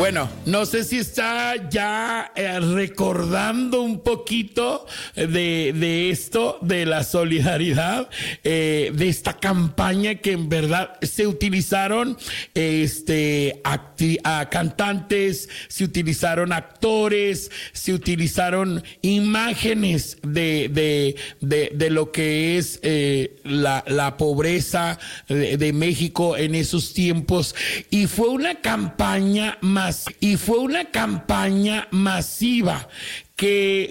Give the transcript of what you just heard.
Bueno, no sé si está ya recordando un poquito de esto, de la solidaridad, de esta campaña que en verdad se utilizaron a cantantes, se utilizaron actores, se utilizaron imágenes de lo que es la pobreza de México en esos tiempos, y fue una campaña masiva que